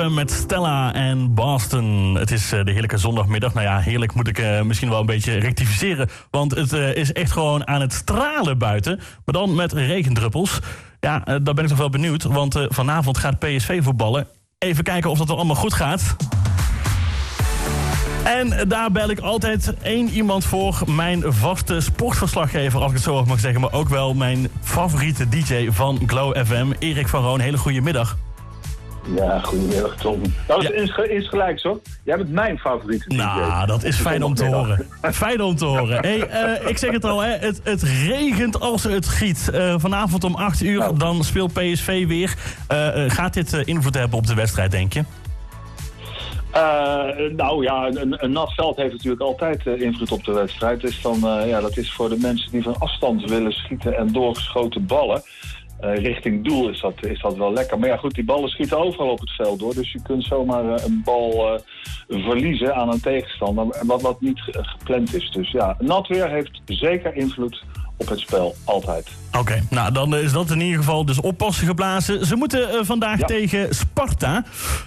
FM met Stella en Boston. Het is de heerlijke zondagmiddag. Nou ja, heerlijk moet ik misschien wel een beetje rectificeren. Want het is echt gewoon aan het stralen buiten. Maar dan met regendruppels. Ja, daar ben ik toch wel benieuwd. Want vanavond gaat PSV voetballen. Even kijken of dat wel allemaal goed gaat. En daar bel ik altijd één iemand voor. Mijn vaste sportverslaggever, als ik het zo mag zeggen. Maar ook wel mijn favoriete DJ van Glow FM. Erik van Roon, hele goede middag. Ja, goedemiddag Tom. Dat is gelijk zo. Jij bent mijn favoriete DJ. Nou, dat is fijn om te horen. Fijn om te horen. Hey, ik zeg het al, hè, het regent als het giet. Vanavond om 8 uur, dan speelt PSV weer. Gaat dit invloed hebben op de wedstrijd, denk je? Nou ja, een nat veld heeft natuurlijk altijd invloed op de wedstrijd. Dus dan, dat is voor de mensen die van afstand willen schieten en doorgeschoten ballen. Richting doel is dat wel lekker. Maar ja goed, die ballen schieten overal op het veld door. Dus je kunt zomaar een bal verliezen aan een tegenstander. Wat niet gepland is. Dus ja, nat weer heeft zeker invloed op het spel, altijd. Oké, nou dan is dat in ieder geval dus oppassen geblazen. Ze moeten vandaag tegen Sparta.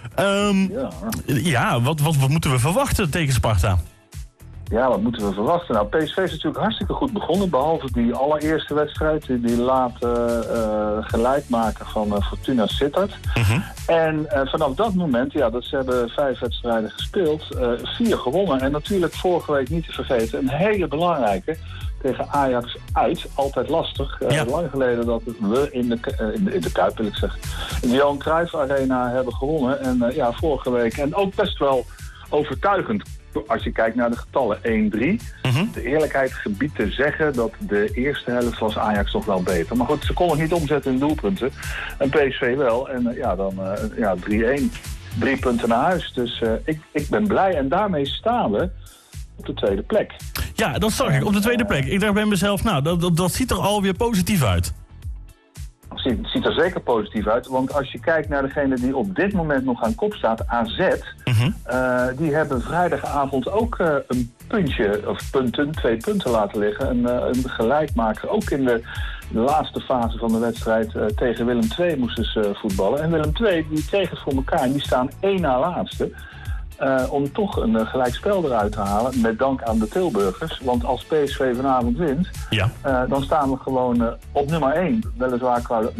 Wat moeten we verwachten tegen Sparta? Ja, wat moeten we verwachten? Nou, PSV is natuurlijk hartstikke goed begonnen. Behalve die allereerste wedstrijd, die late gelijkmaker van Fortuna Sittard. Uh-huh. En vanaf dat moment, dat ze hebben 5 wedstrijden gespeeld, 4 gewonnen. En natuurlijk vorige week niet te vergeten, een hele belangrijke tegen Ajax uit. Altijd lastig. Lang geleden dat we in de Kuip, wil ik zeggen, in de Johan Cruijff Arena hebben gewonnen. En vorige week, en ook best wel overtuigend. Als je kijkt naar de getallen 1-3. Uh-huh. De eerlijkheid gebiedt te zeggen dat de eerste helft was Ajax toch wel beter. Maar goed, ze kon het niet omzetten in doelpunten. En PSV wel. En 3-1. 3 punten naar huis. Dus ik ben blij. En daarmee staan we op de tweede plek. Ja, dat zag ik. Op de tweede plek. Ik dacht bij mezelf, dat ziet er alweer positief uit. Het ziet er zeker positief uit, want als je kijkt naar degene die op dit moment nog aan kop staat, AZ, die hebben vrijdagavond ook een puntje, of 2 punten laten liggen. Een gelijkmaker, ook in de laatste fase van de wedstrijd tegen Willem II moesten ze voetballen. En Willem II, die kreeg het voor elkaar en die staan 1 na laatste. Om toch een gelijkspel eruit te halen, met dank aan de Tilburgers. Want als PSV vanavond wint, dan staan we gewoon op nummer 1. Weliswaar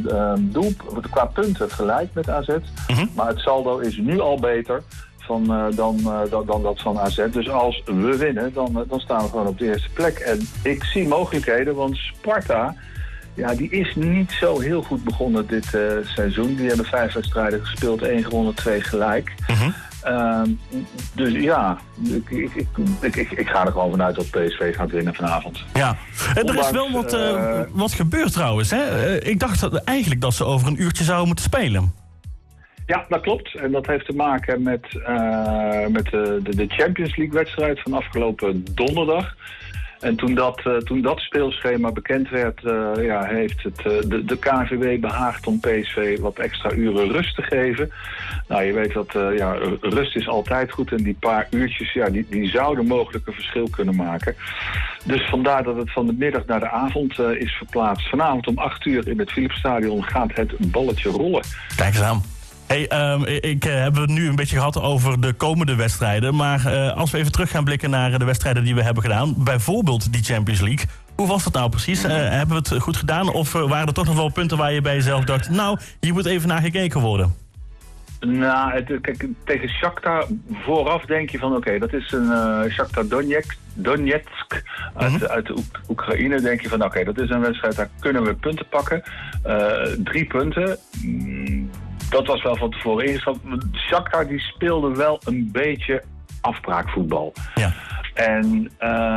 qua punten gelijk met AZ. Uh-huh. Maar het saldo is nu al beter dan dat van AZ. Dus als we winnen, dan staan we gewoon op de eerste plek. En ik zie mogelijkheden, want Sparta, die is niet zo heel goed begonnen dit seizoen. Die hebben 5 wedstrijden gespeeld, 1 gewonnen, 2 gelijk. Uh-huh. Dus ja, ik ga er gewoon vanuit dat PSV gaat winnen vanavond. Ja, er is wel wat gebeurd trouwens. Hè? Ik dacht eigenlijk dat ze over een uurtje zouden moeten spelen. Ja, dat klopt. En dat heeft te maken met de Champions League wedstrijd van afgelopen donderdag. En toen dat speelschema bekend werd, heeft de KNVB behaagd om PSV wat extra uren rust te geven. Nou, je weet dat rust is altijd goed en die paar uurtjes, die zouden mogelijk een verschil kunnen maken. Dus vandaar dat het van de middag naar de avond is verplaatst. Vanavond om 8 uur in het Philipsstadion gaat het balletje rollen. Kijk eens aan. Hey, ik heb het nu een beetje gehad over de komende wedstrijden. Maar als we even terug gaan blikken naar de wedstrijden die we hebben gedaan. Bijvoorbeeld die Champions League. Hoe was dat nou precies? Hebben we het goed gedaan? Of waren er toch nog wel punten waar je bij jezelf dacht, hier moet even naar gekeken worden? Nou, kijk, tegen Shakhtar vooraf denk je van oké, dat is een Shakhtar Donetsk uit de Oekraïne. Denk je van oké, dat is een wedstrijd, daar kunnen we punten pakken. 3 punten. Dat was wel van tevoren ingeschat. Shakhtar die speelde wel een beetje afbraakvoetbal. Ja. En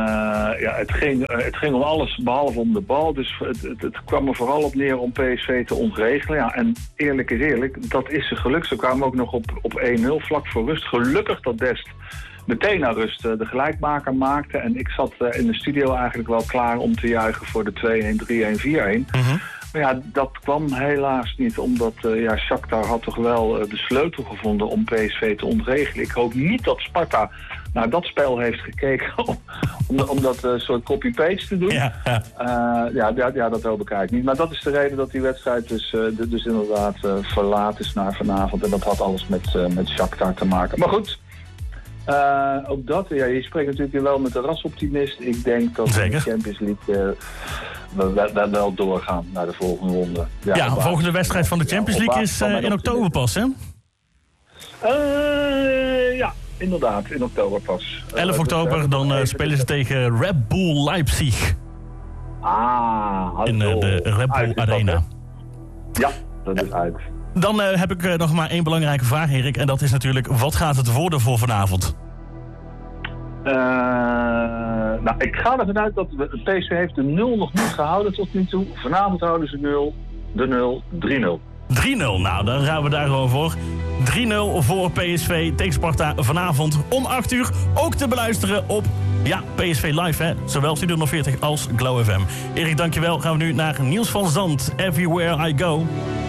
het ging om alles behalve om de bal. Dus het kwam er vooral op neer om PSV te ontregelen. Ja, en eerlijk is eerlijk, dat is ze gelukt. Ze kwamen ook nog op 1-0 vlak voor rust. Gelukkig dat Dest meteen naar rust de gelijkmaker maakte. En ik zat in de studio eigenlijk wel klaar om te juichen voor de 2-1, 3-1, 4-1. Uh-huh. Maar ja, dat kwam helaas niet, omdat Shakhtar had toch wel de sleutel gevonden om PSV te ontregelen. Ik hoop niet dat Sparta naar dat spel heeft gekeken om dat soort copy-paste te doen. Ja, dat hoop ik eigenlijk niet. Maar dat is de reden dat die wedstrijd dus inderdaad verlaat is naar vanavond. En dat had alles met Shakhtar te maken. Maar goed, ook dat, je spreekt natuurlijk wel met de rasoptimist. Ik denk dat de Champions League wel doorgaan naar de volgende ronde. Ja, de volgende wedstrijd van de Champions League is in oktober pas, hè? Ja, inderdaad, in oktober pas. 11 oktober, dan spelen ze tegen Red Bull Leipzig. In de Red Bull Arena. Ja, dat is uit. Dan heb ik nog maar één belangrijke vraag, Erik. En dat is natuurlijk, wat gaat het worden voor vanavond? Ik ga ervan uit dat PSV heeft de 0 nog niet gehouden tot nu toe. Vanavond houden ze de 0, 3-0. 3-0, nou, dan gaan we daar gewoon voor. 3-0 voor PSV tegen Sparta vanavond om 8 uur. Ook te beluisteren op PSV Live, hè? Zowel Studio 040 als Glow FM. Erik, dankjewel. Gaan we nu naar Niels van Zandt. Everywhere I Go.